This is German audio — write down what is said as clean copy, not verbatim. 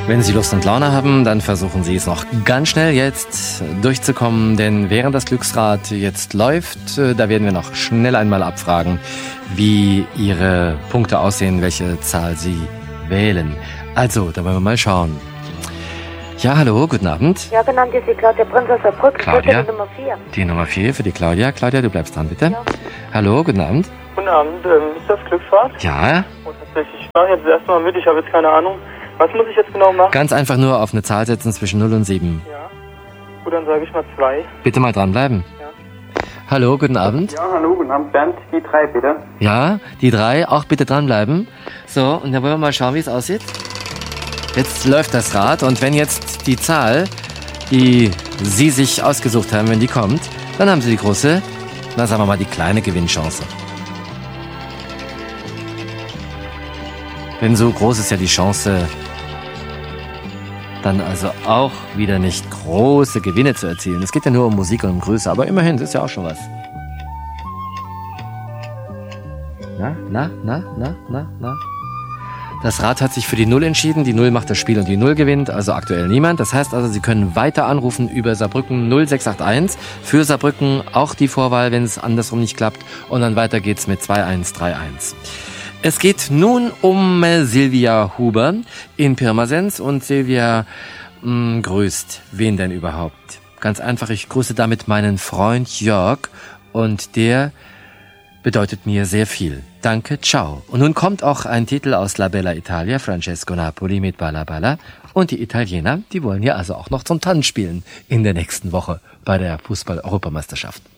Wenn Sie Lust und Laune haben, dann versuchen Sie es noch ganz schnell jetzt durchzukommen, denn während das Glücksrad jetzt läuft, da werden wir noch schnell einmal abfragen, wie Ihre Punkte aussehen, welche Zahl Sie wählen. Also, da wollen wir mal schauen. Ja, hallo, guten Abend. Ja, genannt ist die Claudia Prinz aus Saarbrücken. Claudia? Die Nummer 4. Die Nummer 4 für die Claudia. Claudia, du bleibst dran, bitte. Ja. Hallo, guten Abend. Guten Abend, ist das Glücksrad? Ja, Oh, tatsächlich, ich mache jetzt erstmal mit, ich habe jetzt keine Ahnung. Was muss ich jetzt genau machen? ganz einfach nur auf eine Zahl setzen zwischen 0 und 7. Ja. Gut, dann sage ich mal 2. Bitte mal dranbleiben. Ja. Hallo, guten Abend. Ja, hallo, guten Abend, Bernd, die 3 bitte. Ja, die 3, auch bitte dranbleiben. So, und dann wollen wir mal schauen, wie es aussieht. Jetzt läuft das Rad und wenn jetzt die Zahl, die Sie sich ausgesucht haben, wenn die kommt, dann haben Sie die große, na sagen wir mal die kleine Gewinnchance. Denn so groß ist ja die Chance, dann also auch wieder nicht große Gewinne zu erzielen. Es geht ja nur um Musik und um Größe, aber immerhin, das ist ja auch schon was. Na? Das Rad hat sich für die 0 entschieden. Die 0 macht das Spiel und die 0 gewinnt, also aktuell niemand. Das heißt also, Sie können weiter anrufen über Saarbrücken 0681. Für Saarbrücken auch die Vorwahl, wenn es andersrum nicht klappt. Und dann weiter geht's mit 2131. Es geht nun um Silvia Huber in Pirmasens. Und Silvia grüßt wen denn überhaupt? Ganz einfach, ich grüße damit meinen Freund Jörg. Und der bedeutet mir sehr viel. Danke, ciao. Und nun kommt auch ein Titel aus La Bella Italia, Francesco Napoli mit Balla Balla. Und die Italiener, die wollen ja also auch noch zum Tanz spielen in der nächsten Woche bei der Fußball-Europameisterschaft.